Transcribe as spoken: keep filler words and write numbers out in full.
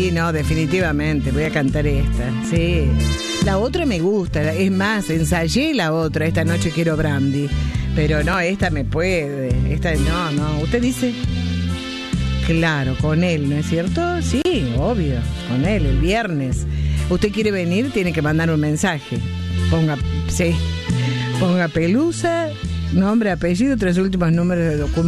Sí, no, definitivamente, voy a cantar esta, sí. La otra me gusta, es más, ensayé la otra, esta noche quiero brandy. Pero no, esta me puede, esta no, no, usted dice... Claro, con él, ¿no es cierto? Sí, obvio, con él, el viernes. Usted quiere venir, tiene que mandar un mensaje. Ponga, sí, ponga Pelusa, nombre, apellido, tres últimos números de documento.